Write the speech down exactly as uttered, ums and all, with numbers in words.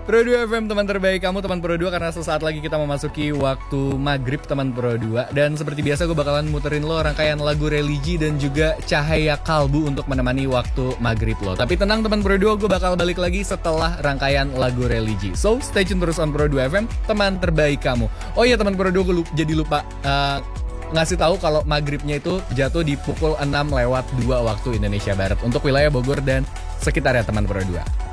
Pro dua F M, teman terbaik kamu, teman Pro dua, karena sesaat lagi kita memasuki waktu maghrib teman Pro dua. Dan seperti biasa gue bakalan muterin lo rangkaian lagu religi dan juga cahaya kalbu untuk menemani waktu maghrib lo. Tapi tenang teman Pro dua, gue bakal balik lagi setelah rangkaian lagu religi. So stay tune terus on Pro dua F M, teman terbaik kamu. Oh iya teman Pro dua, gue lupa, jadi lupa uh, ngasih tahu kalau maghribnya itu jatuh di pukul enam lewat dua waktu Indonesia Barat untuk wilayah Bogor dan sekitarnya teman Pro dua.